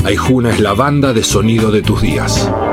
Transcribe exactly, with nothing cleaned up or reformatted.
Aijuna es la banda de sonido de tus días.